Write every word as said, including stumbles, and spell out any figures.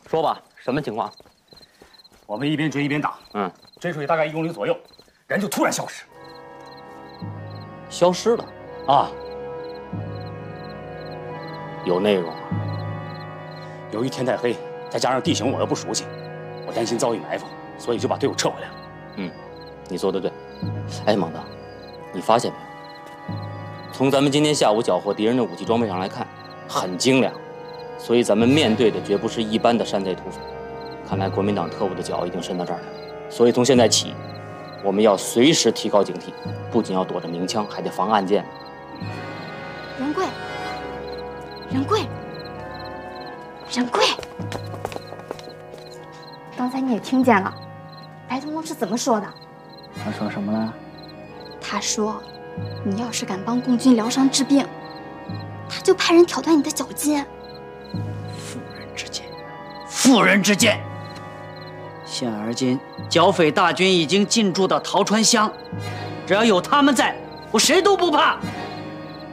说吧，什么情况？ 我们一边追一边打， 嗯， 追出去大概一公里左右，人就突然消失， 消失了啊！ 有内容啊！ 由于天太黑，再加上地形我又不熟悉，我担心遭遇埋伏，所以就把队伍撤回来了。 嗯，你说的对。哎，猛子，你发现没有？从咱们今天下午缴获敌人的武器装备上来看，很精良，所以咱们面对的绝不是一般的山贼土匪。看来国民党特务的脚已经伸到这儿来了，所以从现在起，我们要随时提高警惕，不仅要躲着鸣枪，还得防暗箭。 仁贵，仁贵，仁贵，刚才你也听见了，白头龙是怎么说的？ 他说什么了？ 他说，你要是敢帮共军疗伤治病，他就派人挑断你的脚筋。 妇人之见，妇人之见。现而今，剿匪大军已经进驻到陶川乡，只要有他们在，我谁都不怕。